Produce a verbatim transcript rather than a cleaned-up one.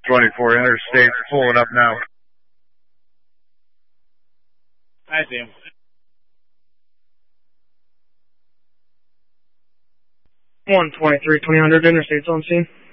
twenty-four Interstate pulling up now. I see him. one twenty-three, twenty hundred Interstate's on scene.